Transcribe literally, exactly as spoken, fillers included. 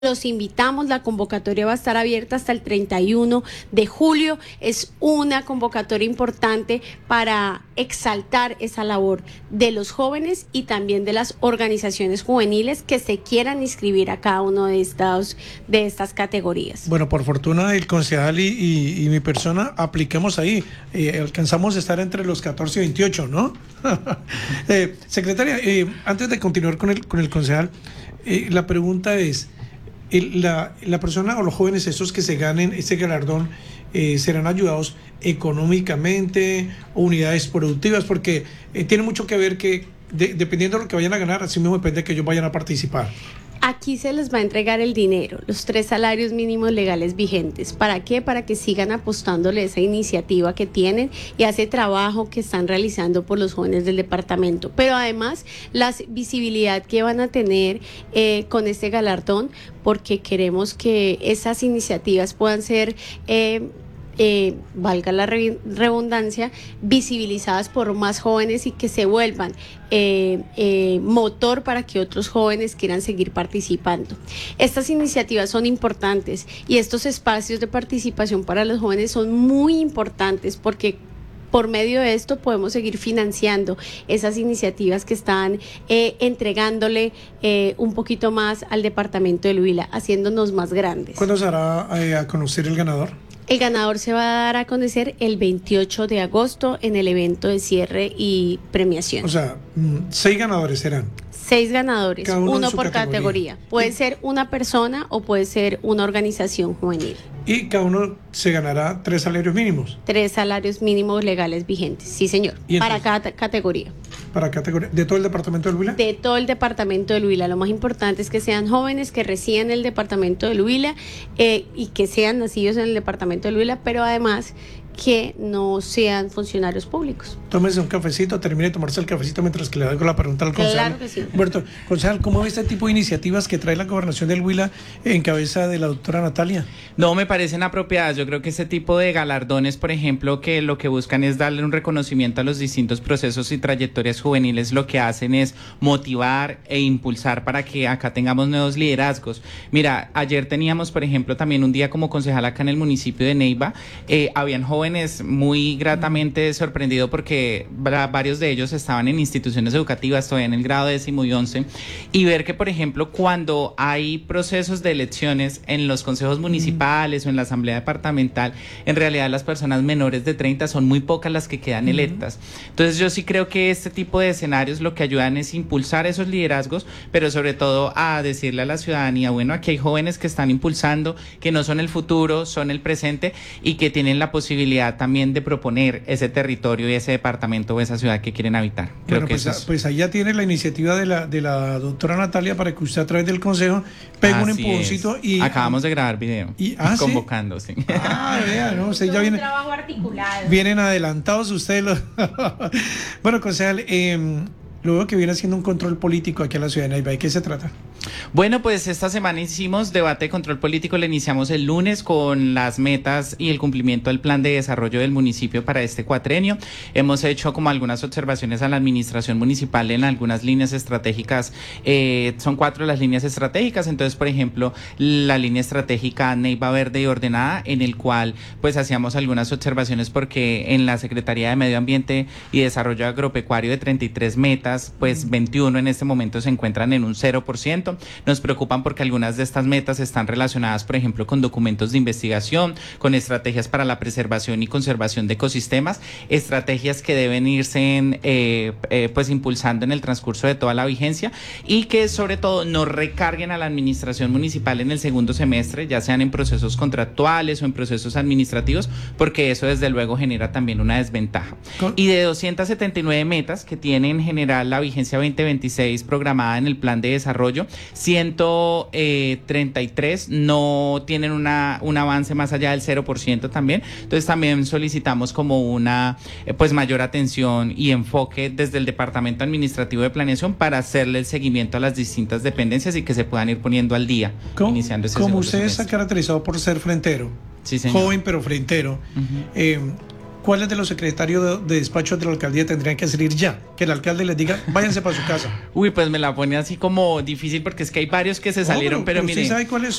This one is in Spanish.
Los invitamos, la convocatoria va a estar abierta hasta el treinta y uno de julio. Es una convocatoria importante para exaltar esa labor de los jóvenes y también de las organizaciones juveniles que se quieran inscribir a cada uno de estas, de estas categorías. Bueno, por fortuna el concejal y, y, y mi persona aplicamos ahí. Eh, alcanzamos a estar entre los catorce y veintiocho, ¿no? eh, secretaria, eh, antes de continuar con el, con el concejal, eh, la pregunta es... El, la, la persona o los jóvenes esos que se ganen este galardón eh, serán ayudados económicamente, unidades productivas, porque eh, tiene mucho que ver que de, dependiendo de lo que vayan a ganar, así mismo depende de que ellos vayan a participar. Aquí se les va a entregar el dinero, los tres salarios mínimos legales vigentes. ¿Para qué? Para que sigan apostándole a esa iniciativa que tienen y a ese trabajo que están realizando por los jóvenes del departamento. Pero además, la visibilidad que van a tener eh, con este galardón, porque queremos que esas iniciativas puedan ser... Eh, Eh, valga la re redundancia, visibilizadas por más jóvenes y que se vuelvan eh, eh, motor para que otros jóvenes quieran seguir participando. Estas iniciativas son importantes y estos espacios de participación para los jóvenes son muy importantes porque por medio de esto podemos seguir financiando esas iniciativas que están eh, entregándole eh, un poquito más al departamento del Huila, haciéndonos más grandes. ¿Cuándo se hará eh, a conocer el ganador? El ganador se va a dar a conocer el veintiocho de agosto en el evento de cierre y premiación. O sea, seis ganadores serán. Seis ganadores, uno, uno por categoría. categoría. Puede ¿Y? ser una persona o puede ser una organización juvenil. Y cada uno se ganará tres salarios mínimos. Tres salarios mínimos legales vigentes, sí señor, para cada categoría. ¿Para categoría? ¿De todo el departamento del Huila? De todo el departamento del Huila. Lo más importante es que sean jóvenes que residen en el departamento del Huila eh, y que sean nacidos en el departamento del Huila, pero además que no sean funcionarios públicos. Tómese un cafecito, termine de tomarse el cafecito mientras que le hago la pregunta al concejal. Claro que sí. Humberto, concejal, ¿cómo ve este tipo de iniciativas que trae la gobernación del Huila en cabeza de la doctora Natalia? No, me parecen apropiadas. Yo creo que este tipo de galardones, por ejemplo, que lo que buscan es darle un reconocimiento a los distintos procesos y trayectorias juveniles, lo que hacen es motivar e impulsar para que acá tengamos nuevos liderazgos. Mira, ayer teníamos, por ejemplo, también un día como concejal acá en el municipio de Neiva, eh, habían jóvenes muy gratamente sorprendido porque varios de ellos estaban en instituciones educativas todavía en el grado décimo y once, y ver que, por ejemplo, cuando hay procesos de elecciones en los consejos municipales mm. o en la asamblea departamental, en realidad las personas menores de treinta son muy pocas las que quedan mm. electas. Entonces yo sí creo que este tipo de escenarios lo que ayudan es impulsar esos liderazgos, pero sobre todo a decirle a la ciudadanía, bueno, aquí hay jóvenes que están impulsando, que no son el futuro, son el presente y que tienen la posibilidad también de proponer ese territorio y ese departamento o esa ciudad que quieren habitar. Creo bueno, que pues, eso es... pues ahí ya tiene la iniciativa de la, de la doctora Natalia para que usted a través del consejo pegue un empujoncito y... Acabamos de grabar video. Y, ah, convocando, sí. sí. Ah, vea, no, o sea, ya viene, un trabajo articulado. Vienen adelantados ustedes los... Bueno, concejal, eh, luego que viene haciendo un control político aquí en la ciudad de Neiva, ¿de qué se trata? Bueno, pues esta semana hicimos debate de control político, lo iniciamos el lunes con las metas y el cumplimiento del plan de desarrollo del municipio para este cuatrenio. Hemos hecho como algunas observaciones a la administración municipal en algunas líneas estratégicas, eh, son cuatro las líneas estratégicas, entonces por ejemplo la línea estratégica Neiva Verde y Ordenada, en el cual pues hacíamos algunas observaciones porque en la Secretaría de Medio Ambiente y Desarrollo Agropecuario de treinta y tres metas, pues veintiuno en este momento se encuentran en un cero por ciento. Nos preocupan porque algunas de estas metas están relacionadas, por ejemplo, con documentos de investigación, con estrategias para la preservación y conservación de ecosistemas, estrategias que deben irse en, eh, eh, pues impulsando en el transcurso de toda la vigencia y que sobre todo no recarguen a la administración municipal en el segundo semestre, ya sean en procesos contractuales o en procesos administrativos, porque eso desde luego genera también una desventaja. ¿Con? Y de doscientas setenta y nueve metas que tiene en general la vigencia veinte veintiséis programada en el plan de desarrollo, ciento treinta y tres no tienen una, un avance más allá del cero por ciento también. Entonces también solicitamos como una eh, pues mayor atención y enfoque desde el Departamento Administrativo de Planeación para hacerle el seguimiento a las distintas dependencias y que se puedan ir poniendo al día. ¿Cómo, iniciando ese como usted semestre. Se ha caracterizado por ser frentero, sí, señor. joven pero frentero, uh-huh. eh, ¿cuáles de los secretarios de, de despachos de la alcaldía tendrían que salir ya? Que el alcalde les diga, váyanse para su casa. Uy, pues me la pone así como difícil porque es que hay varios que se salieron, no, pero, pero mire... ¿usted sabe cuáles